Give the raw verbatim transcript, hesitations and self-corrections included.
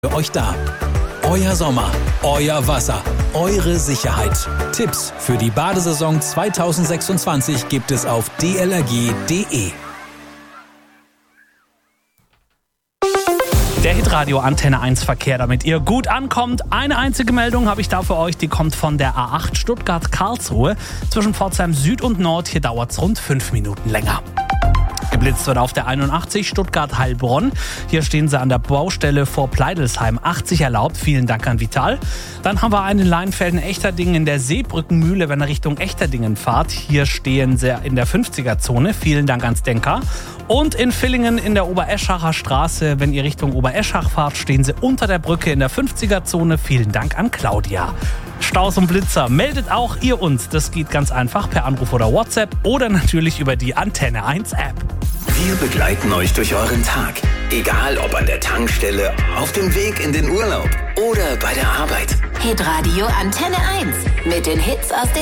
für euch da. Euer Sommer, euer Wasser, eure Sicherheit. Tipps für die Badesaison zwanzig sechsundzwanzig gibt es auf d l r g punkt d e. Der Hitradio Antenne eins Verkehr, damit ihr gut ankommt. Eine einzige Meldung habe ich da für euch, die kommt von der A acht Stuttgart-Karlsruhe. Zwischen Pforzheim Süd und Nord, hier dauert es rund fünf Minuten länger. Geblitzt wird auf der einundachtzig Stuttgart-Heilbronn. Hier stehen sie an der Baustelle vor Pleidelsheim. achtzig erlaubt, vielen Dank an Vital. Dann haben wir einen in Leinfelden-Echterdingen in der Seebrückenmühle, wenn ihr Richtung Echterdingen fahrt. Hier stehen sie in der fünfziger-Zone. Vielen Dank ans Denker. Und in Villingen in der Obereschacher Straße, wenn ihr Richtung Obereschach fahrt, stehen sie unter der Brücke in der fünfziger-Zone. Vielen Dank an Claudia. Staus und Blitzer, meldet auch ihr uns. Das geht ganz einfach per Anruf oder WhatsApp oder natürlich über die Antenne eins App. Wir begleiten euch durch euren Tag. Egal ob an der Tankstelle, auf dem Weg in den Urlaub oder bei der Arbeit. Hitradio Antenne eins mit den Hits aus den